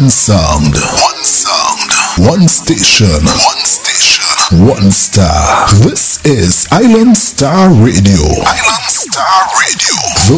One sound. One sound. One station. One station. One star. This is Island Star Radio. Island Star Radio.